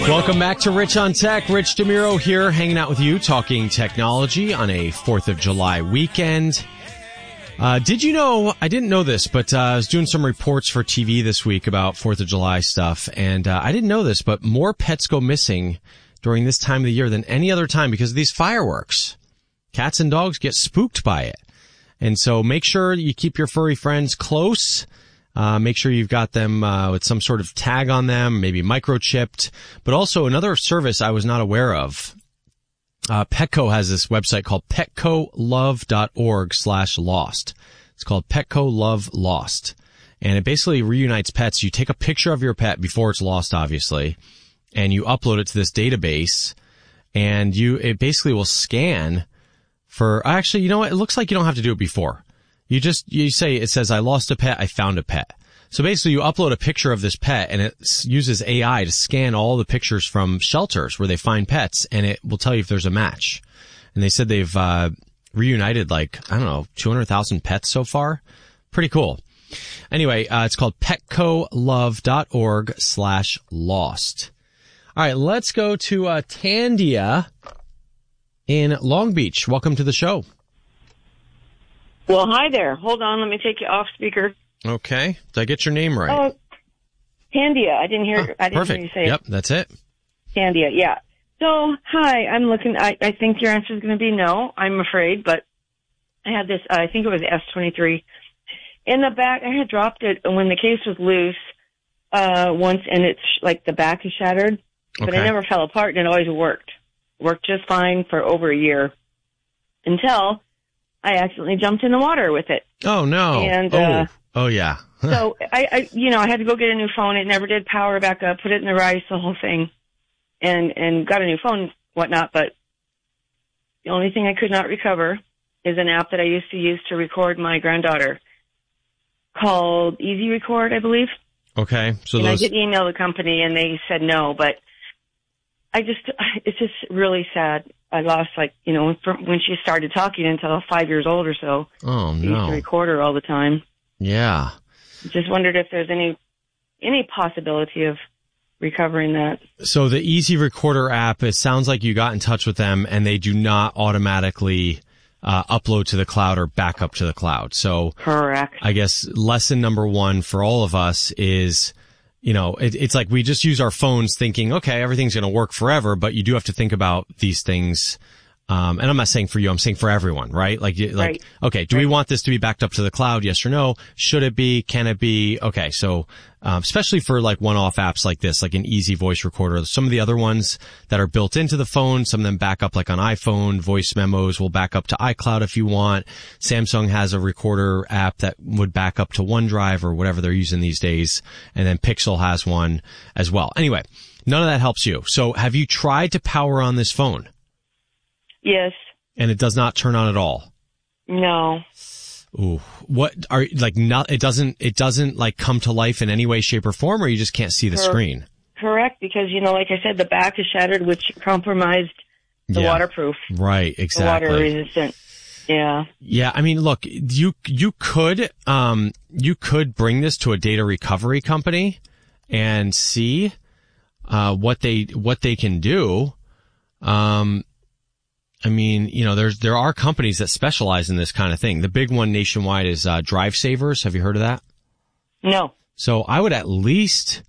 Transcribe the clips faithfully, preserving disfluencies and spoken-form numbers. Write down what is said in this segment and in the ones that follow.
Welcome back to Rich on Tech. Rich DeMuro here, hanging out with you, talking technology on a fourth of July weekend. Uh, did you know, I didn't know this, but uh, I was doing some reports for T V this week about fourth of July stuff, and uh, I didn't know this, but more pets go missing during this time of the year than any other time because of these fireworks. Cats and dogs get spooked by it. And so make sure you keep your furry friends close. Uh, make sure you've got them uh, with some sort of tag on them, maybe microchipped. But also another service I was not aware of. Uh, Petco has this website called petcolove.org slash lost. It's called Petco Love Lost. And it basically reunites pets. You take a picture of your pet before it's lost, obviously, and you upload it to this database, and you it basically will scan for, actually, you know what? It looks like you don't have to do it before. You just, you say, it says, I lost a pet, I found a pet. So basically you upload a picture of this pet and it uses A I to scan all the pictures from shelters where they find pets, and it will tell you if there's a match. And they said they've, uh, reunited like, I don't know, two hundred thousand pets so far. Pretty cool. Anyway, uh, it's called petcolove.org slash lost. All right, let's go to, uh, Tandia in Long Beach. Welcome to the show. Well, hi there. Hold on. Let me take you off speaker. Okay. Did I get your name right? Oh, Tandia. I didn't hear, oh, I didn't perfect. hear you say Yep, it. that's it. Tandia, yeah. So, hi. I'm looking, I, I think your answer is going to be no, I'm afraid, but I had this, uh, I think it was S twenty-three. In the back, I had dropped it when the case was loose, uh, once, and it's like the back is shattered, but Okay. it never fell apart, and it always worked. Worked just fine for over a year until I accidentally jumped in the water with it. Oh, no. And, oh, uh, oh yeah. so I, I, you know, I had to go get a new phone. It never did power back up, put it in the rice, the whole thing, and, and got a new phone, whatnot. But the only thing I could not recover is an app that I used to use to record my granddaughter called Easy Record, I believe. Okay. So and those... I did email the company and they said no, but I just, it's just really sad. I lost, like, you know, from when she started talking until five years old or so. Oh, I used no. to record her all the time. Yeah. Just wondered if there's any any possibility of recovering that. So the Easy Recorder app, it sounds like you got in touch with them and they do not automatically uh, upload to the cloud or back up to the cloud. So correct. I guess lesson number one for all of us is, you know, it, it's like we just use our phones thinking, okay, everything's going to work forever, but you do have to think about these things. Um, and I'm not saying for you, I'm saying for everyone, right? Like, like, right. okay, do right. we want this to be backed up to the cloud? Yes or no? Should it be? Can it be? Okay. So, um, especially for like one-off apps like this, like an Easy Voice Recorder, some of the other ones that are built into the phone, some of them back up like on iPhone, voice memos will back up to iCloud if you want. Samsung has a recorder app that would back up to OneDrive or whatever they're using these days. And then Pixel has one as well. Anyway, none of that helps you. So have you tried to power on this phone? Yes. And it does not turn on at all? No. Ooh. What are, like, not, it doesn't, it doesn't, like, come to life in any way, shape, or form, or you just can't see the Cor- screen? Correct, because, you know, like I said, the back is shattered, which compromised the Yeah. waterproof. Right, exactly. The water resistant. Yeah. Yeah, I mean, look, you, you could, um, you could bring this to a data recovery company and see, uh, what they, what they can do. Um, I mean, you know, there's, there are companies that specialize in this kind of thing. The big one nationwide is, uh, Drive Savers. Have you heard of that? No. So I would at least,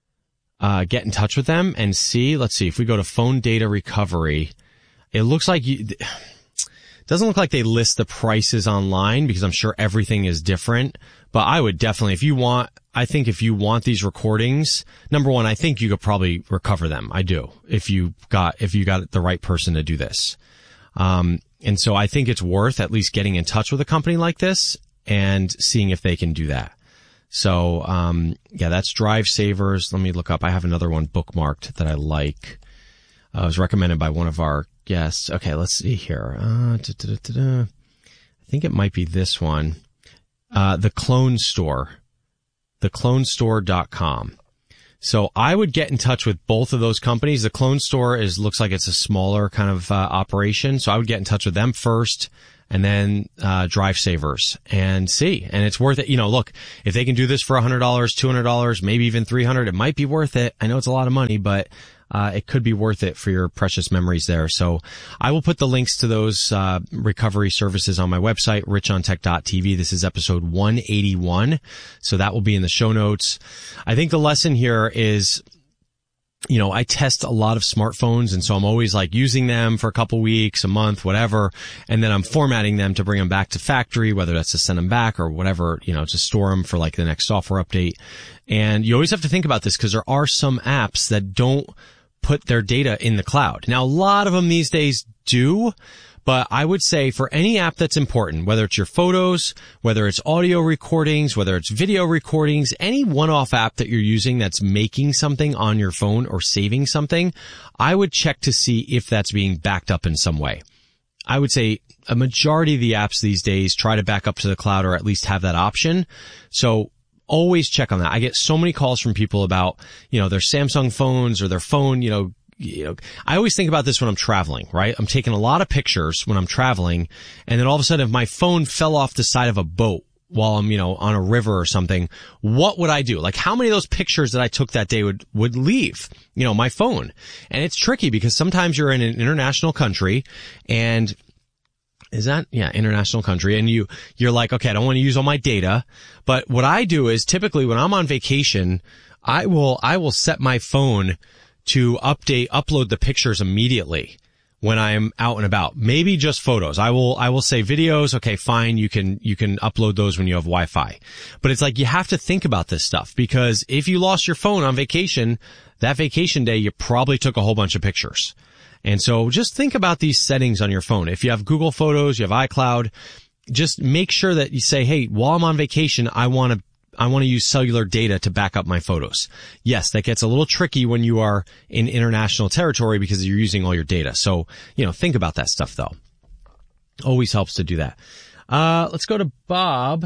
uh, get in touch with them and see, let's see, if we go to phone data recovery, it looks like you, it doesn't look like they list the prices online because I'm sure everything is different, but I would definitely, if you want, I think if you want these recordings, number one, I think you could probably recover them. I do. If you got, if you got the right person to do this. Um, and so I think it's worth at least getting in touch with a company like this and seeing if they can do that. So, um, yeah, that's Drive Savers. Let me look up. I have another one bookmarked that I like. Uh, it was recommended by one of our guests. Okay, let's see here. Uh, da, da, da, da, da. I think it might be this one. Uh, the Clone Store. the clone store dot com. So I would get in touch with both of those companies. The Clone Store is, looks like it's a smaller kind of, uh, operation. So I would get in touch with them first and then uh Drive Savers, and see. And it's worth it. You know, look, if they can do this for one hundred dollars, two hundred dollars, maybe even three hundred dollars, it might be worth it. I know it's a lot of money, but uh it could be worth it for your precious memories there. So I will put the links to those uh recovery services on my website, rich on tech dot t v. This is episode one eighty-one, so that will be in the show notes. I think the lesson here is, you know, I test a lot of smartphones, and so I'm always like using them for a couple weeks, a month, whatever, and then I'm formatting them to bring them back to factory, whether that's to send them back or whatever, you know, to store them for like the next software update. And you always have to think about this because there are some apps that don't put their data in the cloud. Now, a lot of them these days do, but I would say for any app that's important, whether it's your photos, whether it's audio recordings, whether it's video recordings, any one-off app that you're using that's making something on your phone or saving something, I would check to see if that's being backed up in some way. I would say a majority of the apps these days try to back up to the cloud or at least have that option. So always check on that. I get so many calls from people about, you know, their Samsung phones or their phone, you know, you know, I always think about this when I'm traveling, right? I'm taking a lot of pictures when I'm traveling, and then all of a sudden if my phone fell off the side of a boat while I'm, you know, on a river or something, what would I do? Like, how many of those pictures that I took that day would, would leave, you know, my phone? And it's tricky because sometimes you're in an international country and Is that, yeah, international country. And you, you're like, okay, I don't want to use all my data. But what I do is typically when I'm on vacation, I will, I will set my phone to update, upload the pictures immediately when I'm out and about. Maybe just photos. I will, I will say videos. Okay, fine. You can, you can upload those when you have Wi-Fi. But it's like you have to think about this stuff because if you lost your phone on vacation, that vacation day, you probably took a whole bunch of pictures. And so just think about these settings on your phone. If you have Google Photos, you have iCloud, just make sure that you say, hey, while I'm on vacation, I want to, I want to use cellular data to back up my photos. Yes, that gets a little tricky when you are in international territory because you're using all your data. So, you know, think about that stuff though. Always helps to do that. Uh, let's go to Bob.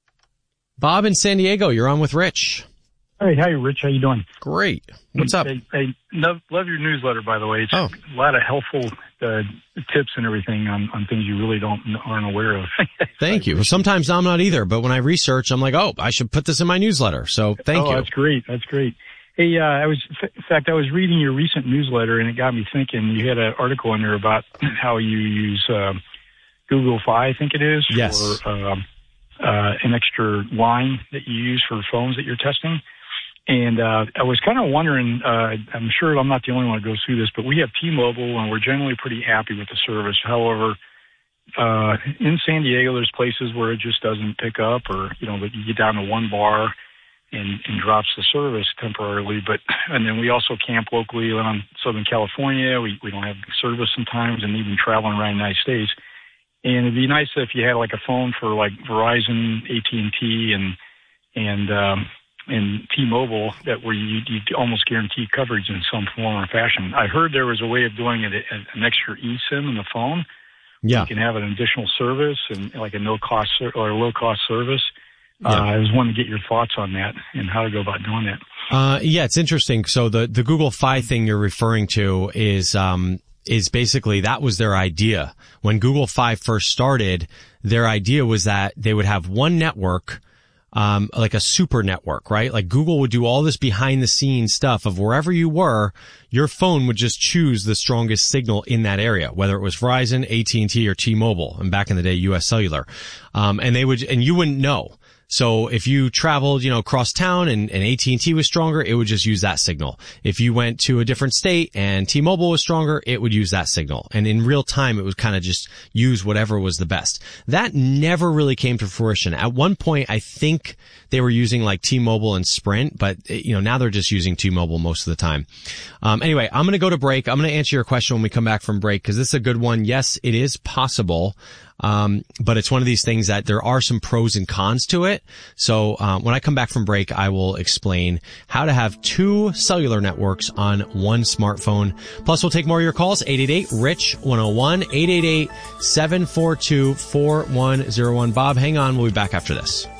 Bob in San Diego, you're on with Rich. Hey, hi, Rich. How you doing? Great. What's up? I, I love, love your newsletter, by the way. It's oh. a lot of helpful uh, tips and everything on, on things you really don't aren't aware of. Thank you. Well, sometimes I'm not either, but when I research, I'm like, oh, I should put this in my newsletter. So thank oh, you. That's great. That's great. Hey, uh, I was, in fact, I was reading your recent newsletter, and it got me thinking. You had an article in there about how you use uh, Google Fi, I think it is, yes. for uh, uh, an extra line that you use for phones that you're testing. And uh I was kind of wondering, uh I'm sure I'm not the only one who goes through this, but we have T-Mobile, and we're generally pretty happy with the service. However, uh in San Diego, there's places where it just doesn't pick up, or, you know, that you get down to one bar and, and drops the service temporarily. But and then we also camp locally on Southern California. We, we don't have service sometimes, and even traveling around the United States. And it'd be nice if you had like a phone for like Verizon, A T and T, and, and, um, and T-Mobile that where you, you almost guarantee coverage in some form or fashion. I heard there was a way of doing it, an extra eSIM in the phone. Yeah. You can have an additional service and like a no-cost or a low-cost service. Yeah. Uh, I was wanting to get your thoughts on that and how to go about doing that. Uh, yeah, it's interesting. So the, the Google Fi thing you're referring to is, um, is basically that was their idea. When Google Fi first started, their idea was that they would have one network, um, like a super network, right? Like Google would do all this behind the scenes stuff of wherever you were, your phone would just choose the strongest signal in that area, whether it was Verizon, A T and T, or T-Mobile, and back in the day, U S Cellular. Um, and they would, and you wouldn't know. So if you traveled, you know, across town and, and A T and T was stronger, it would just use that signal. If you went to a different state and T-Mobile was stronger, it would use that signal. And in real time, it would kind of just use whatever was the best. That never really came to fruition. At one point, I think they were using like T-Mobile and Sprint, but, you know, now they're just using T-Mobile most of the time. Um, anyway, I'm going to go to break. I'm going to answer your question when we come back from break because this is a good one. Yes, it is possible. Um, but it's one of these things that there are some pros and cons to it. So, um, when I come back from break, I will explain how to have two cellular networks on one smartphone. Plus, we'll take more of your calls. eight eight eight, R I C H, one oh one, eight eight eight, seven four two, four one oh one. Bob, hang on. We'll be back after this.